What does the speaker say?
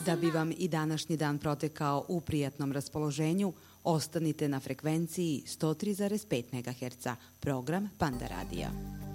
Da bi vam i današnji dan protekao u prijatnom raspoloženju, ostanite na frekvenciji 103,5 MHz, program Panda Radija.